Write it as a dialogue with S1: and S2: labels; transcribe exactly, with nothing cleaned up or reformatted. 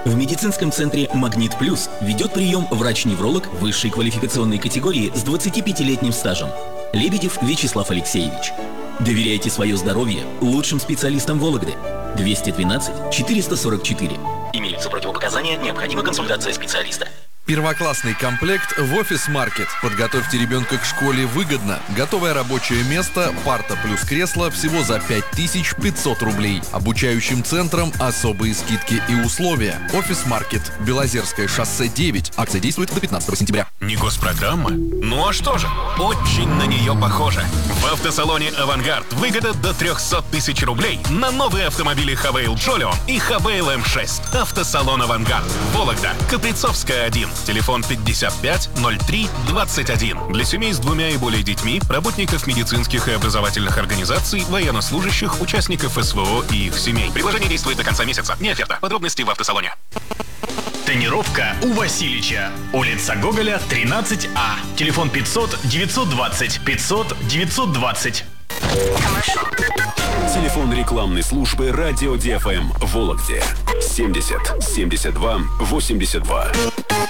S1: В медицинском центре «Магнит Плюс» ведет прием врач-невролог высшей квалификационной категории с двадцатипятилетним стажем. Лебедев Вячеслав Алексеевич. Доверяйте свое здоровье лучшим специалистам Вологды. двести двенадцать четыреста сорок четыре. Имеются противопоказания, необходима консультация специалиста.
S2: Первоклассный комплект в Office Market. Подготовьте ребенка к школе выгодно. Готовое рабочее место, парта плюс кресло всего за пять тысяч пятьсот рублей. Обучающим центрам особые скидки и условия. Office Market. Белозерское шоссе девять. Акция действует до пятнадцатого сентября.
S3: Не госпрограмма? Ну а что же? Очень на нее похоже. В автосалоне «Авангард» выгода до триста тысяч рублей на новые автомобили Хавейл Джолио и Хавейл эм шесть. Автосалон «Авангард». Вологда. Каприцовская, один. Телефон пятьдесят пять ноль три двадцать один. Для семей с двумя и более детьми, работников медицинских и образовательных организаций, военнослужащих, участников СВО и их семей. Предложение действует до конца месяца. Не оферта. Подробности в автосалоне.
S4: Тренировка у Васильича. Улица Гоголя, тринадцать А. Телефон пятьсот девятьсот двадцать пятьсот девятьсот двадцать.
S5: Телефон рекламной службы радио ди эф эм Вологде семьдесят семьдесят два восемьдесят два.